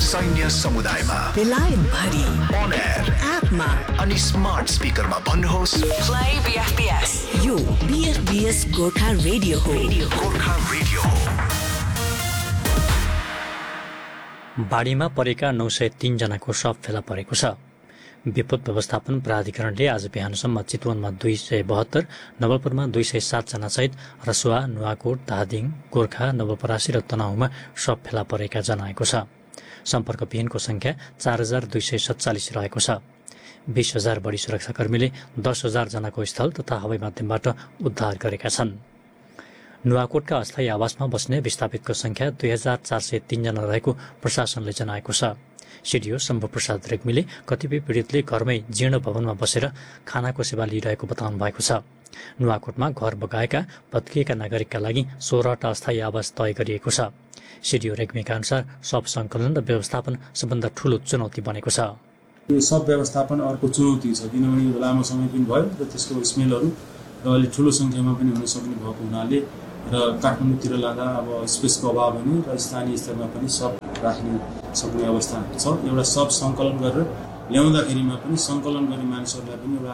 सैन्य समुदायमा, बेलायत भरि, on air, एपमा अनि स्मार्ट स्पिकरमा भन्नुहोस् Play BFBS. यो BFBS गोर्खा रेडियो हो. गोर्खा रेडियो हो। बाढीमा परेका 903 जनाको शव फेला परेको छ। विपद व्यवस्थापन प्राधिकरणले आज बिहानसम्म चितवनमा 272, नवलपुरमा 207 जना सहित रसुवा, नुवाकोट, धादिङ, गोर्खा, नवलपरासी र तनहुँमा शव फेला परेका जनाएको छ। सम्पर्कविहीनको संख्या 4247 रहेको छ। 20,000 बढी सुरक्षाकर्मीले 10,000 जनाको स्थल तथा हवाई माध्यमबाट उद्धार गरेका छन्। नुवाकोटका अस्थायी आवासमा बस्ने विस्थापितको संख्या 2403 जना रहेको प्रशासनले जनाएको छ। सिडिओ शम्भु प्रसाद रेग्मीले कतिपय पीडितले घरमै जीर्ण भवनमा बसेर खानाको सेवा लिइरहेको बताउनु भएको छ। नुवाकोटमा घर बगाएका भत्किएका नागरिकका लागि 16वटा अस्थायी आवास तय गरिएको छ। सिडिओ रेग्मीका अनुसार शव सङ्कलन र व्यवस्थापन सबभन्दा ठूलो चुनौती बनेको छ। यो सब व्यवस्थापन अर्को चुनौती छ, किनभने यो लामो समय पनि भयो र त्यसको स्मेलहरू र अलि ठुलो सङ्ख्यामा पनि हुन सक्ने भएको हुनाले र काठमाडौँतिर लाँदा अब स्पेसको अभाव हुने र स्थानीय स्तरमा पनि सब राख्ने सक्ने अवस्था छ। एउटा सब सङ्कलन गरेर ल्याउँदाखेरिमा पनि सङ्कलन गर्ने मानिसहरूलाई पनि एउटा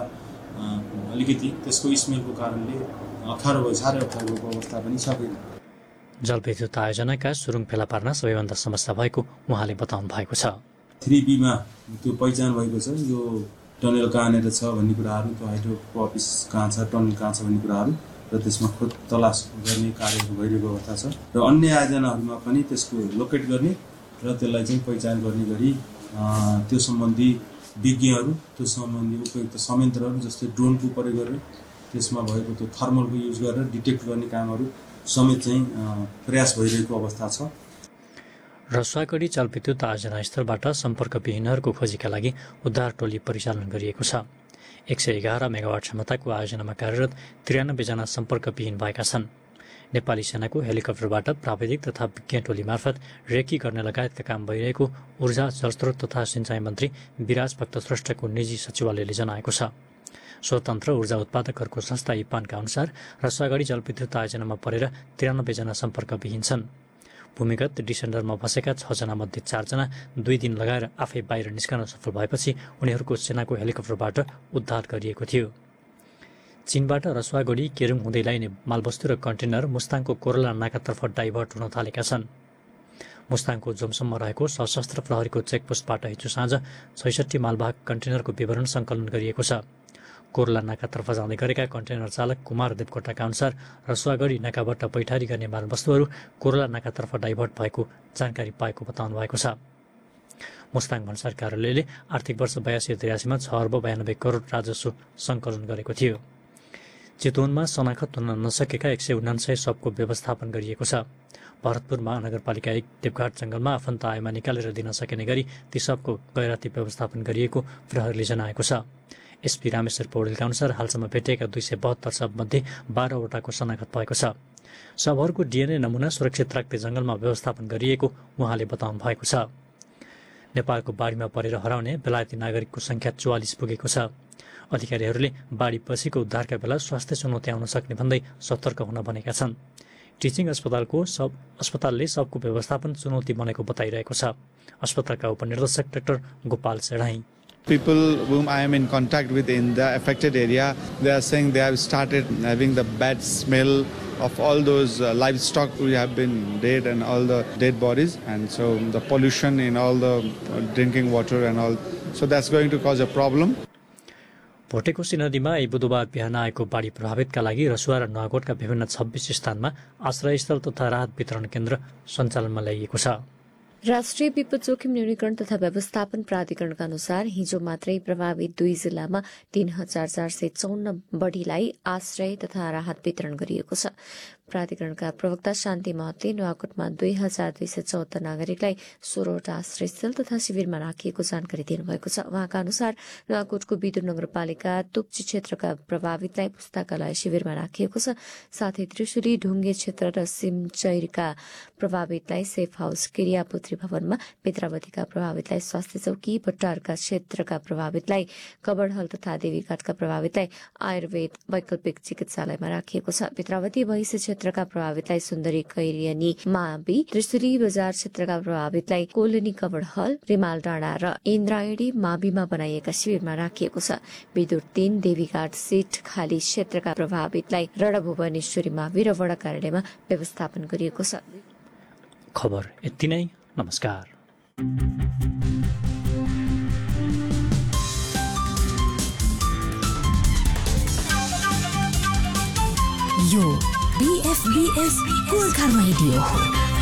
अलिकति त्यसको स्मेलको कारणले अप्ठ्यारो भयो, साह्रै अप्ठ्यारो भएको अवस्था पनि छ। जलविद्युत आयोजनाका सुरुङ फेला पार्न सबैभन्दा समस्या भएको उहाँले बताउनु भएको छ। 3B मा त्यो पहिचान भएको छ, यो टनल कहाँनिर छ भन्ने कुराहरू, त्यो हाइड्रोको अफिस कहाँ छ, टनल कहाँ छ भन्ने कुराहरू र त्यसमा खोज तलास गर्ने कार्यहरू भइरहेको अवस्था छ र अन्य आयोजनाहरूमा पनि त्यसको लोकेट गर्ने र त्यसलाई चाहिँ पहिचान गर्ने गरी त्यो सम्बन्धी विज्ञहरू, त्यो सम्बन्धी उपयुक्त संयन्त्रहरू जस्तै ड्रोनको प्रयोग गरेर त्यसमा भएको त्यो थर्मलको युज गरेर डिटेक्ट गर्ने कामहरू समेत चाहिँ प्रयास भइरहेको अवस्था छ। रसुवागढी जलविद्युत आयोजना स्थलबाट सम्पर्कविहीनहरूको खोजीका लागि उद्धार टोली परिचालन गरिएको छ। 111 मेगावाट क्षमताको आयोजनामा कार्यरत 93 जना सम्पर्कविहीन भएका छन्। नेपाली सेनाको हेलिकप्टरबाट प्राविधिक तथा विज्ञ टोली मार्फत रेकी गर्ने लगायतका काम भइरहेको ऊर्जा, जलस्रोत तथा सिंचाई मन्त्री विराज भक्तश्रेष्ठको निजी सचिवालयले जनाएको छ। स्वतन्त्र ऊर्जा उत्पादकहरूको संस्था इपानका अनुसार रसुवागढी जलविद्युत आयोजनामा परेर 93 जना सम्पर्कविहीन छन्। भूमिगत डिसेन्डरमा बसेका 6 जना मध्ये 4 जना 2 दिन लगाएर आफै बाहिर निस्कन सफल भएपछि उनीहरूको सेनाको हेलिकप्टरबाट उद्धार गरिएको थियो। चीनबाट रसुवागढी केरुङ हुँदै ल्याइने मालवस्तु र कन्टेनर मुस्ताङको कोरला नाकातर्फ डाइभर्ट हुन थालेका छन्। मुस्ताङको जोमसम्म रहेको सशस्त्र प्रहरीको चेकपोस्टबाट हिजो साँझ 66 मालवाहक कन्टेनरको विवरण सङ्कलन गरिएको छ। कोरला नाकातर्फ जाँदै गरेका कन्टेनर चालक कुमार देवकोटाका अनुसार रसुवागढी नाकाबाट पैठारी गर्ने मालवस्तुहरू कोरला नाकातर्फ डाइभर्ट भएको जानकारी पाएको बताउनु भएको छ। मुस्ताङ भन्सार कार्यालयले आर्थिक वर्ष 82-83 मा 6 अर्ब 92 करोड राजस्व सङ्कलन गरेको थियो। चितवनमा शनाखत हुन नसकेका 199 शवको व्यवस्थापन गरिएको छ। भरतपुर महानगरपालिका 1 देवघाट जङ्गलमा आफन्त आएमा निकालेर दिन सकिने गरी ती शवको गैराती व्यवस्थापन गरिएको प्रहरीले जनाएको छ। एसपी रामेश्वर पौडेलका अनुसार हालसम्म भेटिएका 272 शवमध्ये 12वटाको शनाखत भएको छ। शवहरूको डिएनए नमुना सुरक्षित राख्दै जङ्गलमा व्यवस्थापन गरिएको उहाँले बताउनु भएको छ। नेपालको बाढीमा परेर हराउने बेलायती नागरिकको संख्या 44 पुगेको छ। अधिकारीहरूले बाढी पछिको उद्धारका बेला स्वास्थ्य चुनौती आउन सक्ने भन्दै सतर्क हुन भनेका छन्। टिचिङ अस्पतालले सबको व्यवस्थापन चुनौती बनेको बताइरहेको छ। अस्पतालका उपनिर्देशक doctor Gopal सेढाई, people whom I am in contact with in the affected area, they are saying they have started having the bad smell of all those livestock who have been dead and all the dead bodies, and so the pollution in all the drinking water and all, so that's going to cause a problem. Bhote Koshi नदीमा बुधबार बिहान आएको बाढी प्रभावितका लागि रसुवा र नुवाकोटका विभिन्न 26 स्थानमा आश्रयस्थल तथा राहत वितरण केन्द्र सञ्चालनमा ल्याइएको छ। राष्ट्रिय विपद जोखिम न्यूनीकरण तथा व्यवस्थापन प्राधिकरणका अनुसार हिजो मात्रै प्रभावित 2 जिल्लामा 3,454 बढ़ीलाई आश्रय तथा राहत वितरण गरिएको छ। प्राधिकरणका प्रवक्ता शान्ति महतले नुवाकोटमा 2,274 नागरिकलाई 16वटा आश्रयस्थल तथा शिविरमा राखिएको जानकारी दिनुभएको छ। उहाँका अनुसार नुवाकोटको विदुर नगरपालिका तुक्ची क्षेत्रका प्रभावितलाई पुस्तकालय शिविरमा राखिएको छ। साथै त्रिशुली, ढुङ्गे क्षेत्र र सिमचैरका प्रभावितलाई सेफ हाउस, किरियापुत्री भवनमा, पेत्रावतीका प्रभावितलाई स्वास्थ्य चौकी, बट्टारका क्षेत्रका प्रभावितलाई कबडहल तथा देवीघाटका प्रभावितलाई आयुर्वेद वैकल्पिक चिकित्सालयमा राखिएको छ। पेत्रावती भैँसे क्षेत्रका प्रभावितलाई सुन्दरी कैरियनी मावि, त्रिशुली बजार क्षेत्रका प्रभावितलाई कोलोनी कवड हल, रिमाल डाँडा र इन्द्रायणी माविमा बनाइएका शिविरमा राखिएको छ। विदुर 3 देवीघाट सीट खाली क्षेत्रका प्रभावितलाई रणभुवनेश्वरी मावि र वडा कार्यालयमा व्यवस्थापन गरिएको छ। खबर यति नै। नमस्कार। यो BFBS गोर्खा रेडियो हो।